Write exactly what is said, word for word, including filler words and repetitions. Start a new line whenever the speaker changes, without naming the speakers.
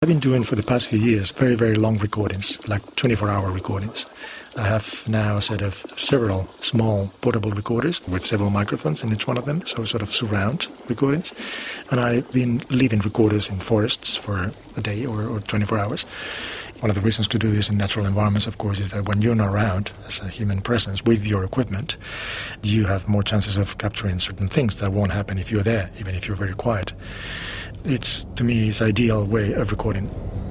I've been doing for the past few years very, very long recordings, like twenty-four hour recordings. I have now a set of several small portable recorders with several microphones in each one of them, so sort of surround recordings. And I've been leaving recorders in forests for a day or, or twenty-four hours. One of the reasons to do this in natural environments, of course, is that when you're not around as a human presence with your equipment, you have more chances of capturing certain things that won't happen if you're there, even if you're very quiet. It's, to me, it's an ideal way of recording.